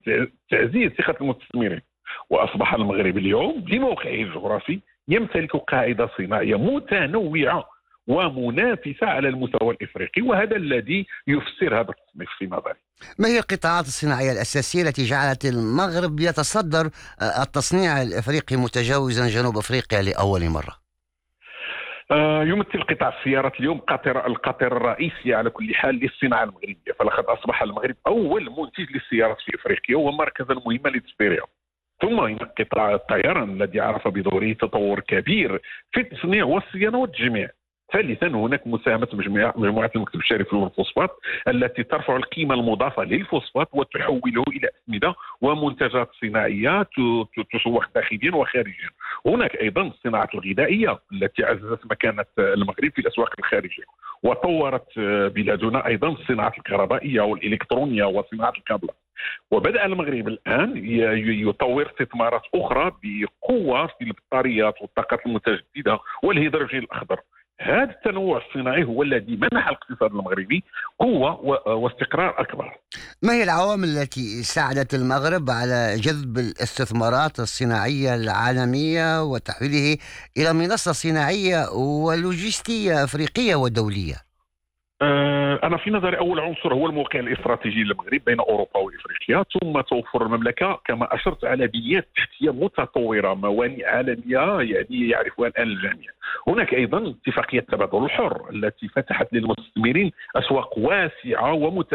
تعزيز ثقة المستثمرين. وأصبح المغرب اليوم بموقعه الجغرافي يمتلك قاعدة صناعية متنوعة ومنافسة على المستوى الإفريقي، وهذا الذي يفسر هذا التصنيف في نظري. ما هي القطاعات الصناعية الأساسية التي جعلت المغرب يتصدر التصنيع الإفريقي متجاوزا جنوب أفريقيا لأول مرة؟ يمثل قطاع السيارات اليوم القاطرة الرئيسية على كل حال للصناعة المغربية، فلقد أصبح المغرب أول منتج للسيارات في أفريقيا ومركزا مهما لتصديرها. ثم قطاع الطيران الذي عرف بدوره تطور كبير في التصنيع والصيانة والتجميع. ثالثا هناك مساهمة مجموعة المكتب الشريف للفوسفات التي ترفع القيمة المضافة للفوسفات وتحوله إلى أسمدة ومنتجات صناعية تسوق داخليا وخارجيا. هناك أيضا الصناعة الغذائية التي عززت مكانة المغرب في الأسواق الخارجية، وطورت بلادنا أيضا الصناعة الكهربائية والإلكترونية وصناعة الكابلات. وبدأ المغرب الآن يطور استثمارات أخرى بقوة في البطاريات والطاقات المتجددة والهيدروجين الأخضر. هذا التنوع الصناعي هو الذي منح الاقتصاد المغربي قوة واستقرار أكبر. ما هي العوامل التي ساعدت المغرب على جذب الاستثمارات الصناعية العالمية وتحويله إلى منصة صناعية ولوجستية أفريقية ودولية؟ أنا في نظري أول عنصر هو الموقع الاستراتيجي للمغرب بين أوروبا وإفريقيا، ثم توفر المملكة كما أشرت على بنيات تحتية متطورة، موانئ عالمية يعني يعرفها الآن الجميع. هناك أيضا اتفاقية التبادل الحر التي فتحت للمستثمرين أسواق واسعة